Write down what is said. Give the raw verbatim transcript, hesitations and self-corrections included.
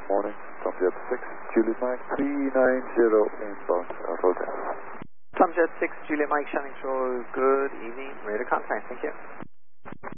morning. Tomjet six, Juliet Mike three nine zero inbound uh, Rotterdam. Tomjet six, Juliet Mike, Shining Shore, good evening, ready to contact, thank you.